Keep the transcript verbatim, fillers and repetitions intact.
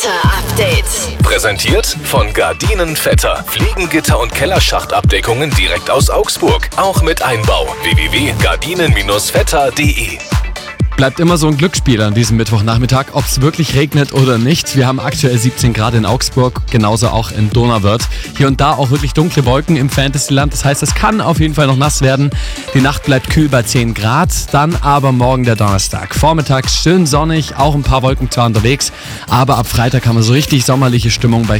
Wetter-Update. Präsentiert von Gardinen Vetter. Fliegengitter und Kellerschachtabdeckungen direkt aus Augsburg. Auch mit Einbau. w w w punkt gardinen vetter punkt d e. Bleibt immer so ein Glücksspiel an diesem Mittwochnachmittag, ob es wirklich regnet oder nicht. Wir haben aktuell siebzehn Grad in Augsburg, genauso auch in Donauwörth. Hier und da auch wirklich dunkle Wolken im Fantasyland. Das heißt, es kann auf jeden Fall noch nass werden. Die Nacht bleibt kühl bei zehn Grad. Dann aber morgen der Donnerstag. Vormittags schön sonnig, auch ein paar Wolken zwar unterwegs. Aber ab Freitag haben wir so richtig sommerliche Stimmung bei